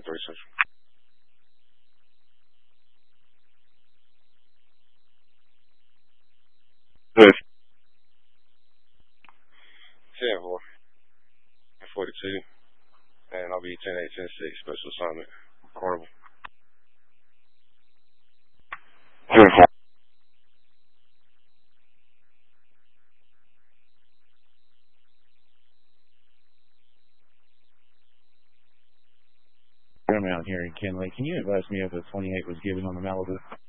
3 Central. Good. 10-4. 42. And I'll be 10-8, 10-6, special assignment. Carnival. 10-4. I'm out here in Kenley. Can you advise me if a 28 was given on the Malibu?